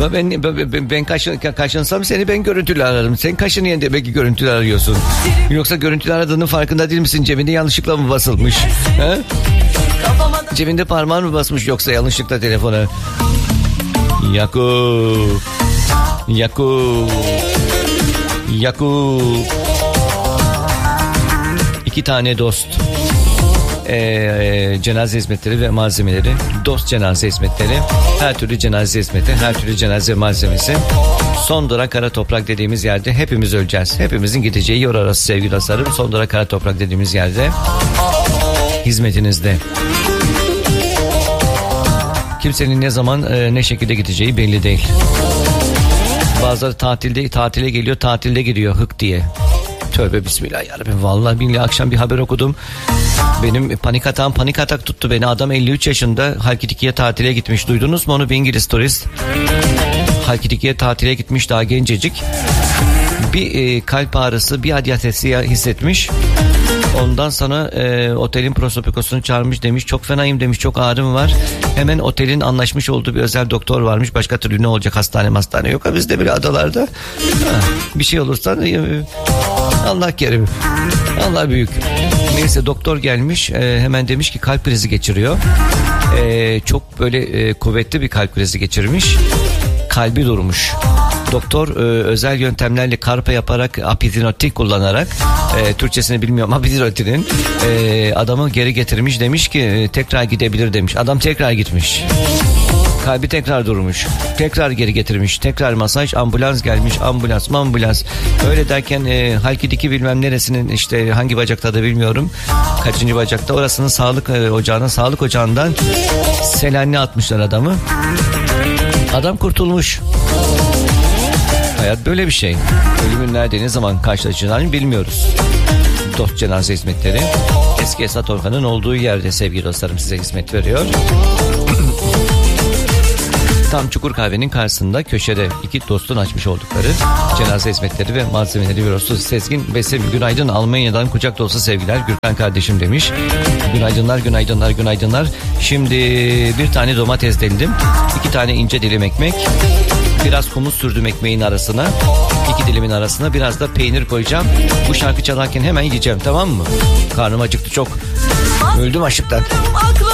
Ben kaşınsam seni ben görüntülü ararım. Sen kaşınıyor demek ki görüntülü arıyorsun. Yoksa görüntülü aradığının farkında değil misin? Cebinde yanlışlıkla mı basılmış? Ha? Cebinde parmağın mı basmış yoksa yanlışlıkla telefona? Yakup. İki tane dost. Cenaze hizmetleri ve malzemeleri. Dost cenaze hizmetleri. Her türlü cenaze hizmeti, her türlü cenaze malzemesi. Son durak kara toprak dediğimiz yerde hepimiz öleceğiz. Hepimizin gideceği yer orası sevgili dostlarım. Son durak kara toprak dediğimiz yerde hizmetinizde. Kimsenin ne zaman ne şekilde gideceği belli değil. Bazıları tatile geliyor, tatilde gidiyor hık diye. Tövbe bismillahirrahmanirrahim. Vallahi billahi akşam bir haber okudum. Benim panik atak tuttu beni. Adam 53 yaşında Halkidiki'ye tatile gitmiş. Duydunuz mu onu? Bir İngiliz turist. Halkidiki'ye tatile gitmiş, daha gencecik. Bir kalp ağrısı, bir adyatesi hissetmiş. Ondan sonra otelin prosopikosunu çağırmış, demiş çok fenayım demiş, çok ağrım var. Hemen otelin anlaşmış olduğu bir özel doktor varmış. Başka türlü ne olacak, hastane yok. Bizde bile adalarda bir şey olursa Allah kerim, Allah büyük. Neyse doktor gelmiş, hemen demiş ki kalp krizi geçiriyor. Çok böyle kuvvetli bir kalp krizi geçirmiş. Kalbi durmuş. Doktor özel yöntemlerle karpa yaparak, apidinotik kullanarak, Türkçesini bilmiyorum, apidinotinin adamı geri getirmiş, demiş ki tekrar gidebilir demiş. Adam tekrar gitmiş. Kalbi tekrar durmuş. Tekrar geri getirmiş. Tekrar masaj, ambulans gelmiş. Ambulans. Öyle derken Halkidiki bilmem neresinin işte hangi bacakta da bilmiyorum. Kaçıncı bacakta, orasının sağlık ocağından Selanik'e atmışlar adamı. Adam kurtulmuş. Hayat böyle bir şey. Ölümün nerede, ne zaman karşılaşacağını bilmiyoruz. Dost cenaze hizmetleri eski Esat Orhan'ın olduğu yerde sevgili dostlarım size hizmet veriyor. Tam Çukur Kahve'nin karşısında köşede iki dostun açmış oldukları cenaze hizmetleri ve malzemeleri bürosu. Sezgin Besim, günaydın, Almanya'dan kucak dolusu sevgiler, Gürkan kardeşim demiş. Günaydınlar. Şimdi bir tane domates deldim, 2 tane ince dilim ekmek, biraz humus sürdüm ekmeğin arasına, 2 dilimin arasına biraz da peynir koyacağım. Bu şarkı çalarken hemen yiyeceğim, tamam mı? Karnım acıktı çok. Öldüm açlıktan.